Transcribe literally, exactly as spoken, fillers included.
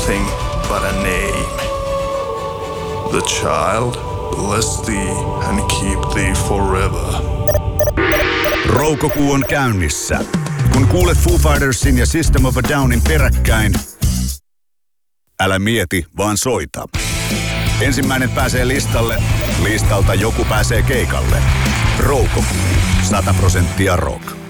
nothing but a name. The child bless thee and keep thee forever. Roukokuu on käynnissä. Kun kuulet Foo Fightersin ja System of a Downin peräkkäin, älä mieti, vaan soita. Ensimmäinen pääsee listalle, listalta joku pääsee keikalle. Roukokuu, sata prosenttia rock.